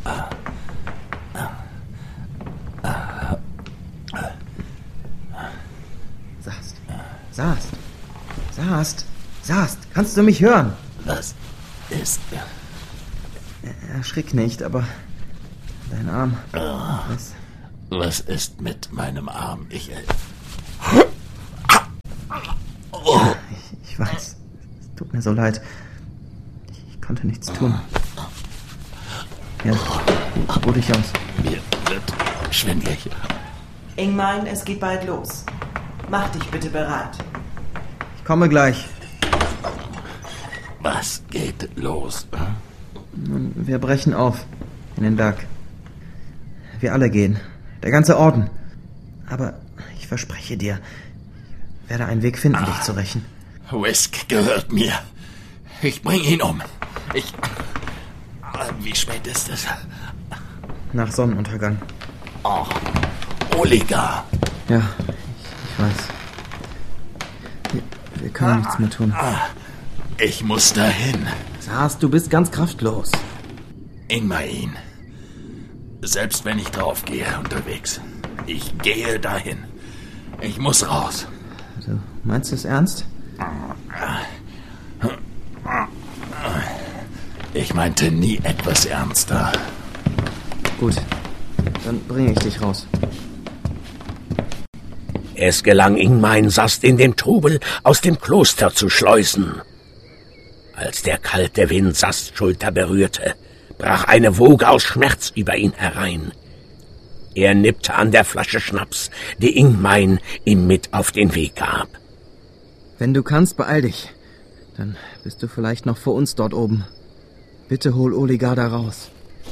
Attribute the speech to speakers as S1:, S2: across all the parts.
S1: Sast, kannst du mich hören?
S2: Was ist?
S1: Erschrick nicht, aber dein Arm.
S2: Was ist mit meinem Arm? Ich
S1: weiß. Es tut mir so leid. Ich konnte nichts tun. Ja, ruh dich aus.
S2: Mir wird schwindelig.
S3: Ingmar, es geht bald los. Mach dich bitte bereit.
S1: Ich komme gleich.
S2: Was geht los?
S1: Wir brechen auf in den Berg. Wir alle gehen. Der ganze Orden. Aber ich verspreche dir, ich werde einen Weg finden, dich zu rächen.
S2: Whisk gehört mir. Ich bringe ihn um. Wie spät ist es?
S1: Nach Sonnenuntergang.
S2: Oh, Oligar.
S1: Ja, ich weiß. Wir können nichts mehr tun.
S2: Ich muss dahin.
S1: Sast, du bist ganz kraftlos.
S2: Ingmar, selbst wenn ich draufgehe unterwegs, ich gehe dahin. Ich muss raus.
S1: Du meinst es ernst?
S2: Ich meinte nie etwas ernster.
S1: Gut, dann bringe ich dich raus.
S4: Es gelang Ingmar Sast in dem Trubel aus dem Kloster zu schleusen. Als der kalte Wind Sasts Schulter berührte, brach eine Woge aus Schmerz über ihn herein. Er nippte an der Flasche Schnaps, die Ingmar ihm mit auf den Weg gab.
S1: Wenn du kannst, beeil dich. Dann bist du vielleicht noch vor uns dort oben. Bitte hol Oligar da raus.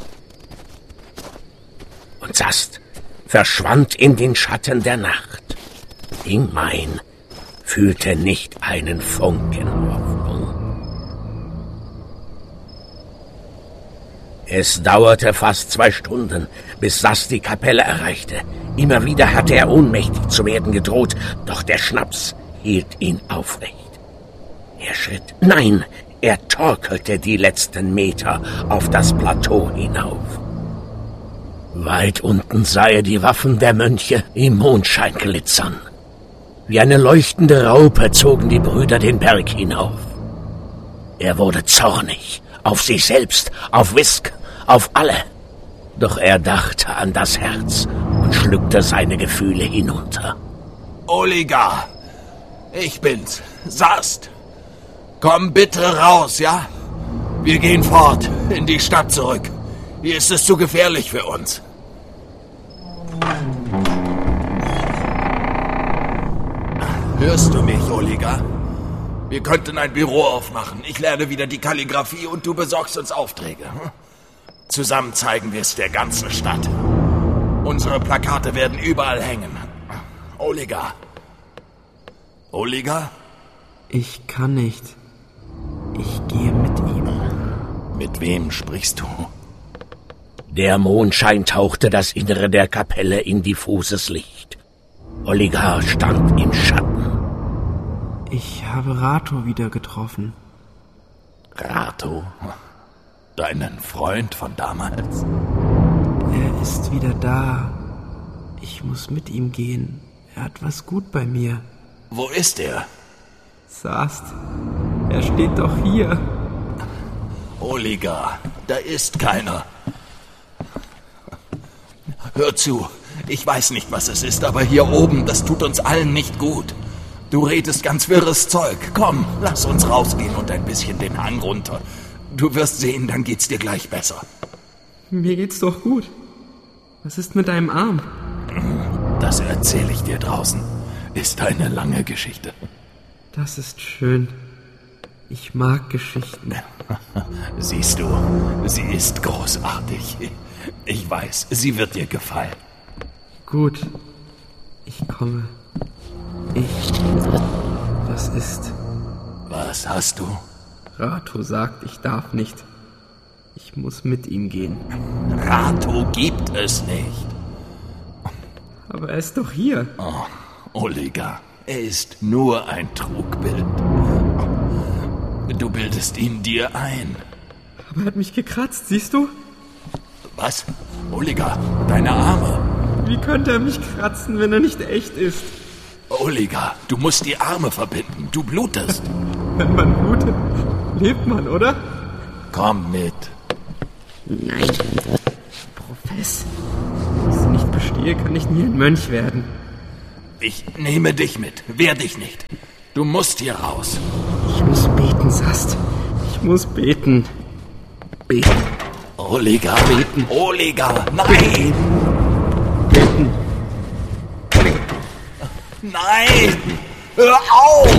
S4: Und Sast verschwand in den Schatten der Nacht. Ingmar fühlte nicht einen Funken Hoffnung. Es dauerte fast 2 Stunden, bis Sast die Kapelle erreichte. Immer wieder hatte er ohnmächtig zu werden gedroht, doch der Schnaps hielt ihn aufrecht. Er schritt, nein, er torkelte die letzten Meter auf das Plateau hinauf. Weit unten sah er die Waffen der Mönche im Mondschein glitzern. Wie eine leuchtende Raupe zogen die Brüder den Berg hinauf. Er wurde zornig, auf sich selbst, auf Whisk, auf alle. Doch er dachte an das Herz und schluckte seine Gefühle hinunter.
S2: Oligar, ich bin's, Sast. Komm bitte raus, ja? Wir gehen fort, in die Stadt zurück. Hier ist es zu gefährlich für uns. Hörst du mich, Oligar? Wir könnten ein Büro aufmachen. Ich lerne wieder die Kalligraphie und du besorgst uns Aufträge. Zusammen zeigen wir es der ganzen Stadt. Unsere Plakate werden überall hängen. Oligar? Oligar?
S1: Ich kann nicht. Ich gehe mit ihm.
S2: Mit wem sprichst du?
S4: Der Mondschein tauchte das Innere der Kapelle in diffuses Licht. Oligar stand im Schatten.
S1: Ich habe Rato wieder getroffen.
S2: Rato? Deinen Freund von damals?
S1: Er ist wieder da. Ich muss mit ihm gehen. Er hat was gut bei mir.
S2: Wo ist er?
S1: Sast, er steht doch hier.
S2: Oligar, da ist keiner. Hör zu, ich weiß nicht, was es ist, aber hier oben, das tut uns allen nicht gut. Du redest ganz wirres Zeug. Komm, lass uns rausgehen und ein bisschen den Hang runter. Du wirst sehen, dann geht's dir gleich besser.
S1: Mir geht's doch gut. Was ist mit deinem Arm?
S2: Das erzähle ich dir draußen. Ist eine lange Geschichte.
S1: Das ist schön. Ich mag Geschichten.
S2: Siehst du, sie ist großartig. Ich weiß, sie wird dir gefallen.
S1: Gut, ich komme. Was ist?
S2: Was hast du?
S1: Rato sagt, ich darf nicht. Ich muss mit ihm gehen.
S2: Rato gibt es nicht.
S1: Aber er ist doch hier.
S2: Oh, Oligar, er ist nur ein Trugbild. Du bildest ihn dir ein.
S1: Aber er hat mich gekratzt, siehst du?
S2: Was? Oliger, deine Arme.
S5: Wie könnte er mich kratzen, wenn er nicht echt ist?
S2: Oliger, du musst die Arme verbinden. Du blutest.
S5: Wenn man blutet, lebt man, oder?
S2: Komm mit.
S5: Nein. Profess. Wenn ich sie nicht bestehe, kann ich nie ein Mönch werden.
S2: Ich nehme dich mit. Wehr dich nicht. Du musst hier raus.
S5: Ich muss beten, Sast. Ich muss beten. Beten.
S2: Oliger.
S5: Beten.
S2: Oliger, nein.
S5: Beten.
S2: Nein. Hör auf.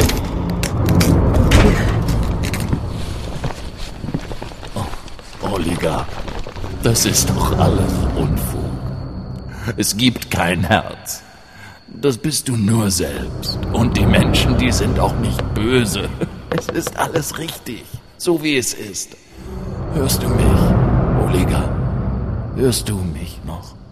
S2: Oh, Oliger, das ist doch alles Unfug. Es gibt kein Herz. Das bist du nur selbst. Und die Menschen, die sind auch nicht böse. Es ist alles richtig, so wie es ist. Hörst du mich, Oliger? Hörst du mich noch?